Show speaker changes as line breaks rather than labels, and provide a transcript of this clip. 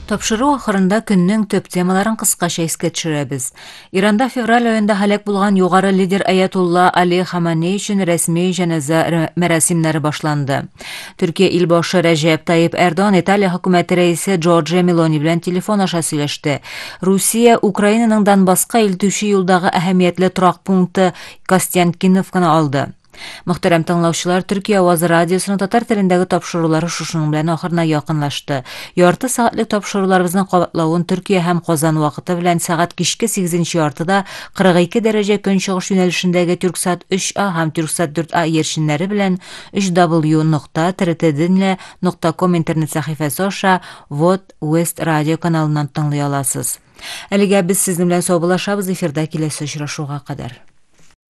Тапшыру ахырында көннең төп темаларын кыскача искә төшерәбез. Иранда февраль аенда һәлак булган югары лидер Аятулла Али Хаманей өчен рәсми җаназа мәрасимнәре башланды. Төркия илбашы Рәҗәп Таyyip Эрдоган Италия хөкүмәте рәисе Джорджия Мелони белән телефон аша сөйләште. Русия Украинаның Донбасска илтүче юлдагы әһәмиятле торак пункты Костянтиновканы алды. Мөхтәрәм тыңлаучылар, Төркия авазы радиосының татар телендәге тапшырулары шушының белән ахырына якынлашты. Ярты сәгатьлек тапшыруларыбызның кабатлавын Төркия һәм Казан вакыты белән сәгать кичке 8 яртыда 42 дәрәҗә көнчыгыш юнәлешендәге Тюрксат 3A һәм Тюрксат 4A йөршеннәре белән www.ttdinle.com интернет сәхифәсе аша Вот West радио каналыннан тыңлый аласыз. Әлегә без сезнең белән саубуллашабыз, эфирда киләсе очрашуга кадәр.